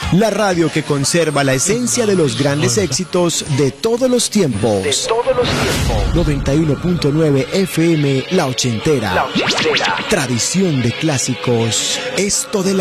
La radio que conserva la esencia de los grandes éxitos de todos los tiempos. 91.9 FM La Ochentera. Tradición de clásicos. Esto de la